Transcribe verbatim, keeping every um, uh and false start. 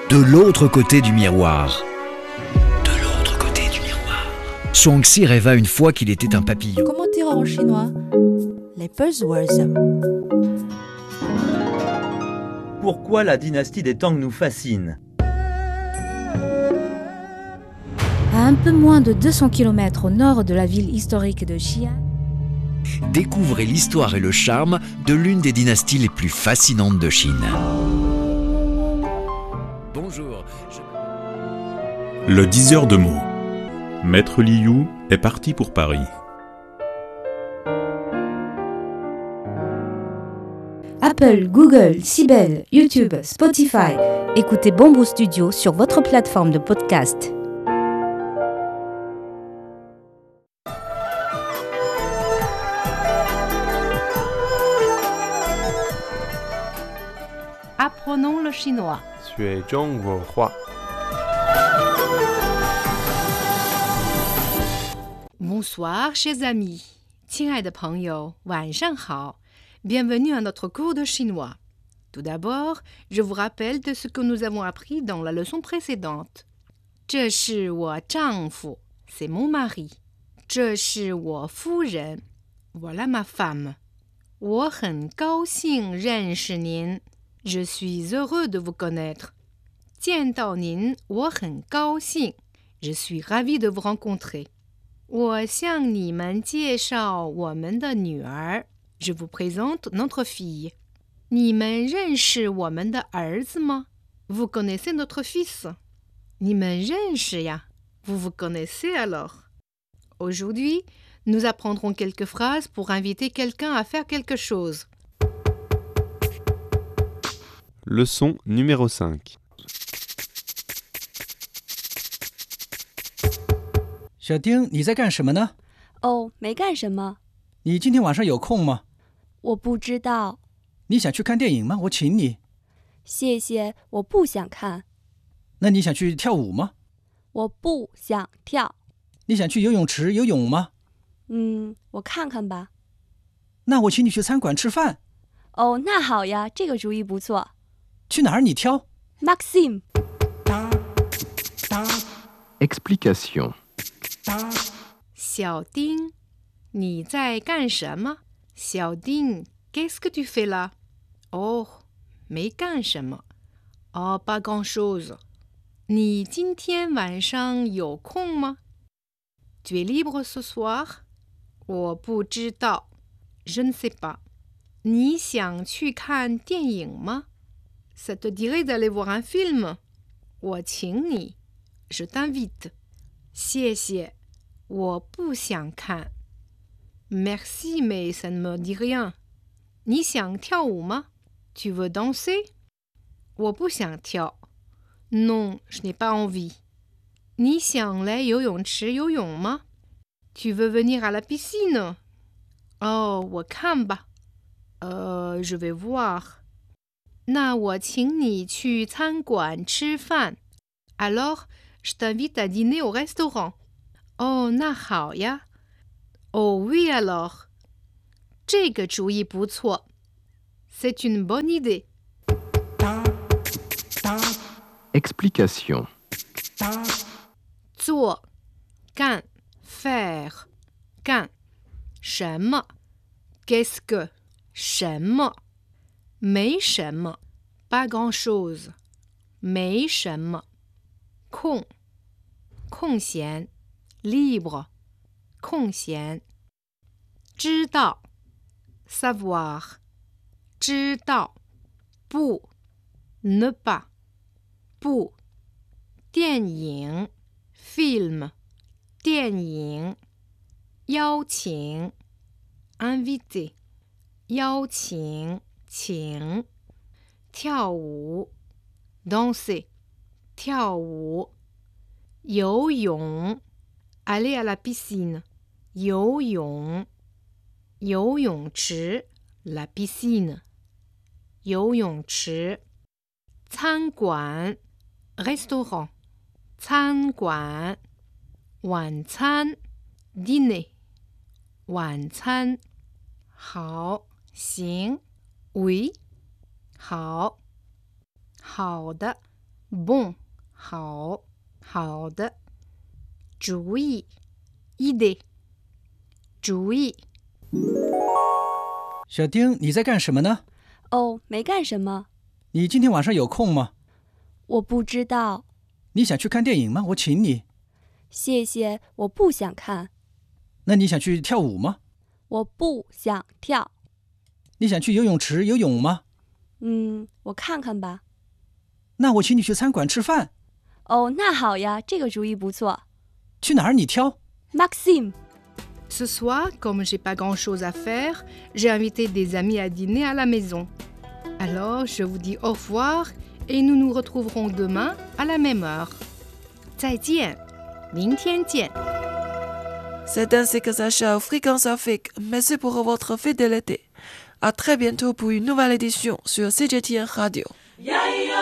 de l'autre côté du miroir. De l'autre côté du miroir. Chuangzi rêva une fois qu'il était un papillon. Comment dire en chinois? Les buzzwords. Pourquoi la dynastie des Tang nous fascine? À un peu moins de deux cents kilomètres au nord de la ville historique de Xi'an, Découvrez l'histoire et le charme de l'une des dynasties les plus fascinantes de Chine. Bonjour. Je... Le diseur de mots. Maître Liu est parti pour Paris. Apple, Google, Sibel, YouTube, Spotify. Écoutez Bamboo Studio sur votre plateforme de podcast. Apprenons le chinois. 学中文化 Bonsoir, chers amis. 亲爱的朋友，晚上好。Bienvenue à notre cours de chinois. Tout d'abord, je vous rappelle de ce que nous avons appris dans la leçon précédente. 这是我丈夫, c'est mon mari. 这是我夫人, voilà ma femme. 我很高兴认识您, je suis heureux de vous connaître. 见到您，我很高兴, je suis ravi de vous rencontrer. 我向你们介绍我们的女儿. Je vous présente notre fille. 你们认识我们的儿子吗? Vous connaissez notre fils? 你们认识呀? Vous vous connaissez alors? Aujourd'hui, nous apprendrons quelques phrases pour inviter quelqu'un à faire quelque chose. Leçon numéro cinq. 小丁，你在干什么呢？ 哦，没干什么。 你今天晚上有空吗？ 我不知道。 你想去看电影吗？我请你。 谢谢，我不想看。 那你想去跳舞吗？ 我不想跳。 你想去游泳池游泳吗？ 嗯，我看看吧。 那我请你去餐馆吃饭。 哦，那好呀，这个主意不错。 去哪儿你挑。 Maxime. Explication. 小丁，你在干什么？小丁 Qu'est-ce que tu fais là? Oh, 没干什么。Oh, pas grand-chose. 你今天晚上有空吗？ Tu es libre ce soir? 我不知道。Je ne sais pas. 你想去看电影吗？ Ça te dirait d'aller voir un film? 我请你。Je t'invite. 谢谢，我不想看。Merci, mais ça ne me dit rien. 你想跳舞吗？ Tu veux danser? 我不想跳。Non, je n'ai pas envie. 你想来游泳池游泳吗？ Tu veux venir à la piscine? Oh, 我看吧。Euh, je vais voir. 那我请你去餐馆吃饭。Alors, je t'invite à dîner au restaurant. Oh, 那好呀。Oh oui alors. 这个主意不错。C'est une bonne idée. Explication. 做，干 faire 干什么 Qu'est-ce que 什么没什么 Pas grand-chose 没什么空空闲 libre 空闲知道 savoir 知道不 ne pas 不电影 film 电影邀请 invité 邀请请跳舞 danser 跳舞游泳 aller à la piscine 游泳游泳池 la piscine 游泳池餐馆 restaurant 餐馆晚餐 dîner 晚餐好行 oui 好好的 bon 好好的，主意 idée 主意。 小丁，你在干什么呢？ 哦，没干什么。 你今天晚上有空吗？ 我不知道。 你想去看电影吗？我请你。 谢谢，我不想看。 那你想去跳舞吗？ 我不想跳。 你想去游泳池游泳吗？ 嗯，我看看吧。 那我请你去餐馆吃饭。 哦，那好呀，这个主意不错。 去哪儿你挑。 Maxime. Ce soir, comme j'ai pas grand-chose à faire, j'ai invité des amis à dîner à la maison. Alors, je vous dis au revoir et nous nous retrouverons demain à la même heure. 再见，明天见。 C'est ainsi que s'achève Fréquence Afrique. Merci pour votre fidélité. À très bientôt pour une nouvelle édition sur C G T N Radio.